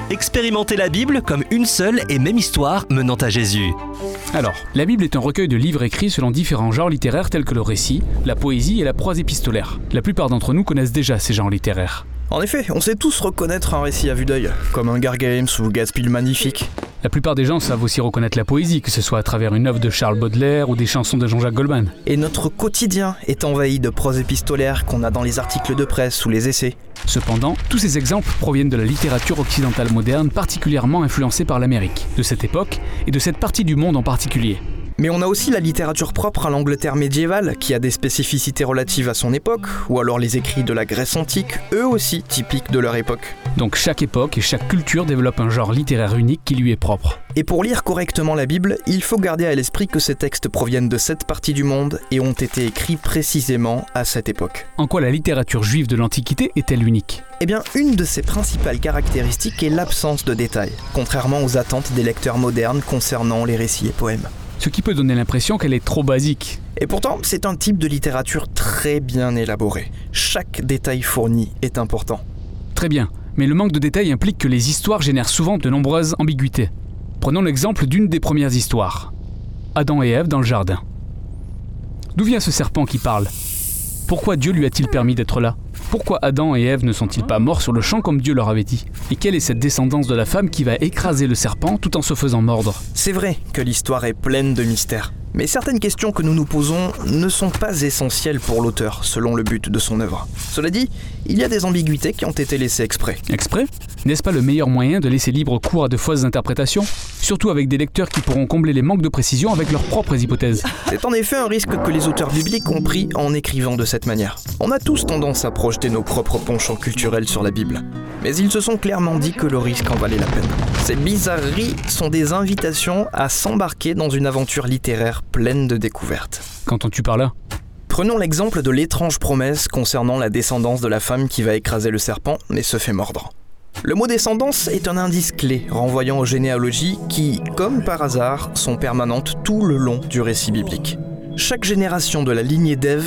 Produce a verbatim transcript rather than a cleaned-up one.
Expérimentez la Bible comme une seule et même histoire menant à Jésus. Alors, la Bible est un recueil de livres écrits selon différents genres littéraires tels que le récit, la poésie et la prose épistolaire. La plupart d'entre nous connaissent déjà ces genres littéraires. En effet, on sait tous reconnaître un récit à vue d'œil, comme Hunger Games ou Gatsby le Magnifique. La plupart des gens savent aussi reconnaître la poésie, que ce soit à travers une œuvre de Charles Baudelaire ou des chansons de Jean-Jacques Goldman. Et notre quotidien est envahi de prose épistolaire qu'on a dans les articles de presse ou les essais. Cependant, tous ces exemples proviennent de la littérature occidentale moderne, particulièrement influencée par l'Amérique, de cette époque et de cette partie du monde en particulier. Mais on a aussi la littérature propre à l'Angleterre médiévale, qui a des spécificités relatives à son époque, ou alors les écrits de la Grèce antique, eux aussi typiques de leur époque. Donc chaque époque et chaque culture développe un genre littéraire unique qui lui est propre. Et pour lire correctement la Bible, il faut garder à l'esprit que ces textes proviennent de cette partie du monde et ont été écrits précisément à cette époque. En quoi la littérature juive de l'Antiquité est-elle unique ? Eh bien, une de ses principales caractéristiques est l'absence de détails, contrairement aux attentes des lecteurs modernes concernant les récits et poèmes. Ce qui peut donner l'impression qu'elle est trop basique. Et pourtant, c'est un type de littérature très bien élaboré. Chaque détail fourni est important. Très bien, mais le manque de détails implique que les histoires génèrent souvent de nombreuses ambiguïtés. Prenons l'exemple d'une des premières histoires. Adam et Ève dans le jardin. D'où vient ce serpent qui parle ? Pourquoi Dieu lui a-t-il permis d'être là ? Pourquoi Adam et Ève ne sont-ils pas morts sur le champ comme Dieu leur avait dit ? Et quelle est cette descendance de la femme qui va écraser le serpent tout en se faisant mordre ? C'est vrai que l'histoire est pleine de mystères. Mais certaines questions que nous nous posons ne sont pas essentielles pour l'auteur, selon le but de son œuvre. Cela dit, il y a des ambiguïtés qui ont été laissées exprès. Exprès ? N'est-ce pas le meilleur moyen de laisser libre cours à de fausses interprétations ? Surtout avec des lecteurs qui pourront combler les manques de précision avec leurs propres hypothèses. C'est en effet un risque que les auteurs bibliques ont pris en écrivant de cette manière. On a tous tendance à projeter nos propres penchants culturels sur la Bible. Mais ils se sont clairement dit que le risque en valait la peine. Ces bizarreries sont des invitations à s'embarquer dans une aventure littéraire pleine de découvertes. Qu'entends-tu par là ? Prenons l'exemple de l'étrange promesse concernant la descendance de la femme qui va écraser le serpent mais se fait mordre. Le mot descendance est un indice clé renvoyant aux généalogies qui, comme par hasard, sont permanentes tout le long du récit biblique. Chaque génération de la lignée d'Ève